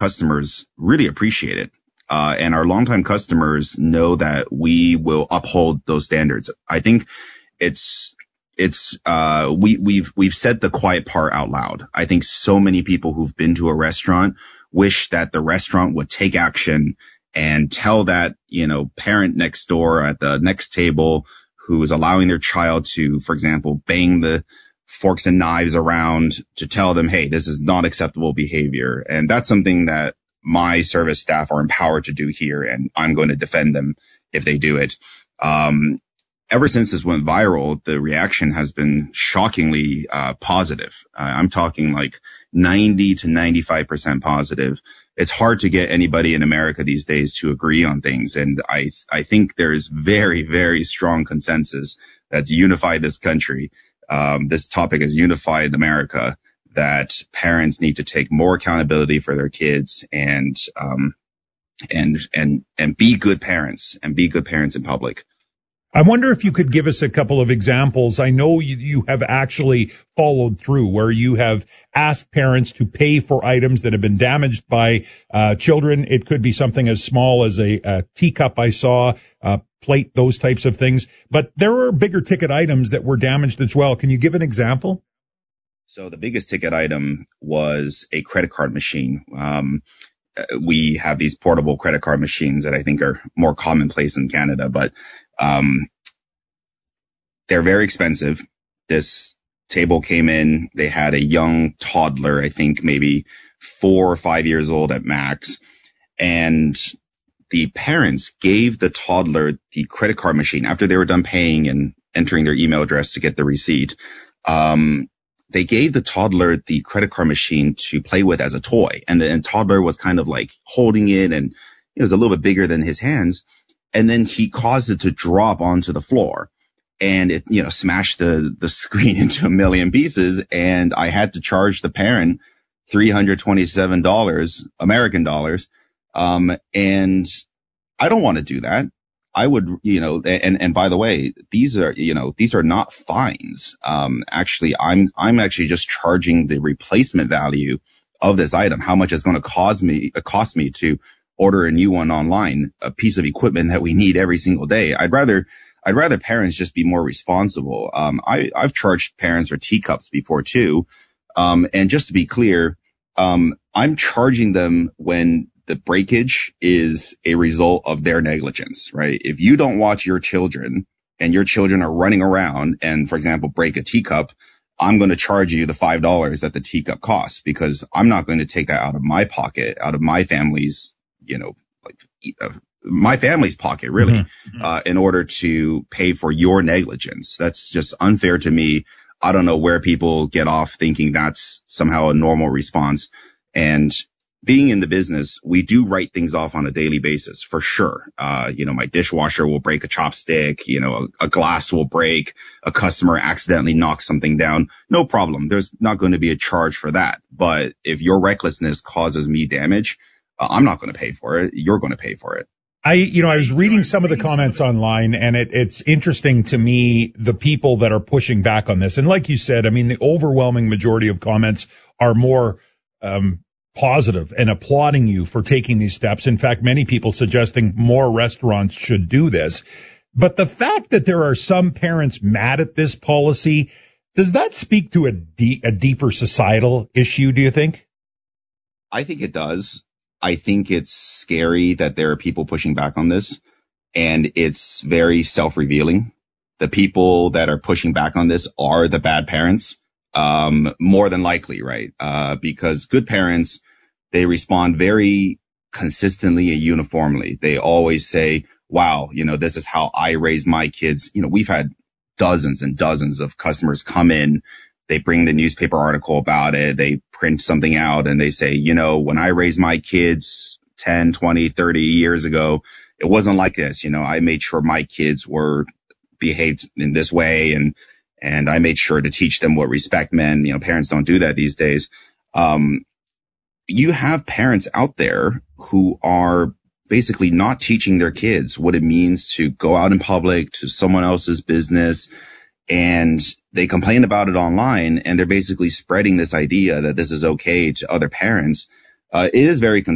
customers really appreciate it. And our longtime customers know that we will uphold those standards. I think we've said the quiet part out loud. I think so many people who've been to a restaurant wish that the restaurant would take action and tell that, parent next door at the next table who is allowing their child to, for example, bang the forks and knives around, to tell them, hey, this is not acceptable behavior. And that's something that my service staff are empowered to do here, and I'm going to defend them if they do it. Ever since this went viral, the reaction has been shockingly positive. I'm talking like 90 to 95% positive. It's hard to get anybody in America these days to agree on things. And I think there's very, very strong consensus that's unified this country. This topic has unified America, that parents need to take more accountability for their kids and be good parents in public. I wonder if you could give us a couple of examples. I know you have actually followed through where you have asked parents to pay for items that have been damaged by children. It could be something as small as a teacup I saw, plate, those types of things. But there are bigger ticket items that were damaged as well. Can you give an example? So the biggest ticket item was a credit card machine. We have these portable credit card machines that I think are more commonplace in Canada, but they're very expensive. This table came in, they had a young toddler, I think maybe 4 or 5 years old at max. And the parents gave the toddler the credit card machine after they were done paying and entering their email address to get the receipt. They gave the toddler the credit card machine to play with as a toy. And the toddler was kind of like holding it, and it was a little bit bigger than his hands. And then he caused it to drop onto the floor, and it, smashed the screen into a million pieces. And I had to charge the parent $327 American dollars. And I don't want to do that. I would, and by the way, these are not fines. Actually, I'm actually just charging the replacement value of this item, how much it's going to cost me to order a new one online, a piece of equipment that we need every single day. I'd rather parents just be more responsible. I've charged parents for teacups before too. And just to be clear, I'm charging them when the breakage is a result of their negligence, right? If you don't watch your children and your children are running around and, for example, break a teacup, I'm going to charge you the $5 that the teacup costs, because I'm not going to take that out of my pocket, out of my family's, my family's pocket, really, in order to pay for your negligence. That's just unfair to me. I don't know where people get off thinking that's somehow a normal response. And being in the business, we do write things off on a daily basis, for sure. My dishwasher will break a chopstick, a glass will break, a customer accidentally knocks something down. No problem. There's not going to be a charge for that. But if your recklessness causes me damage, I'm not going to pay for it. You're going to pay for it. I was reading some of the comments online, and it's interesting to me, the people that are pushing back on this. And like you said, I mean, the overwhelming majority of comments are more positive and applauding you for taking these steps. In fact, many people suggesting more restaurants should do this. But the fact that there are some parents mad at this policy, does that speak to a deeper societal issue, do you think? I think it does. I think it's scary that there are people pushing back on this, and it's very self-revealing. The people that are pushing back on this are the bad parents, more than likely, right? Because good parents, they respond very consistently and uniformly. They always say, wow, this is how I raised my kids. We've had dozens and dozens of customers come in. They bring the newspaper article about it. They print something out and they say, when I raised my kids 10, 20, 30 years ago, it wasn't like this. I made sure my kids were behaved in this way, and I made sure to teach them what respect meant. Parents don't do that these days. You have parents out there who are basically not teaching their kids what it means to go out in public to someone else's business, and they complain about it online, and they're basically spreading this idea that this is okay to other parents. It is very